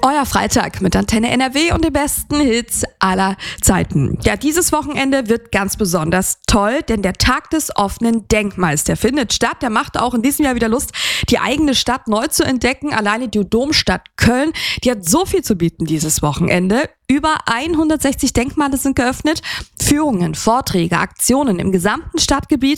Euer Freitag mit Antenne NRW und den besten Hits aller Zeiten. Ja, dieses Wochenende wird ganz besonders toll, denn der Tag des offenen Denkmals, der findet statt. Der macht auch in diesem Jahr wieder Lust, die eigene Stadt neu zu entdecken. Alleine die Domstadt Köln, die hat so viel zu bieten dieses Wochenende. Über 160 Denkmale sind geöffnet. Führungen, Vorträge, Aktionen im gesamten Stadtgebiet.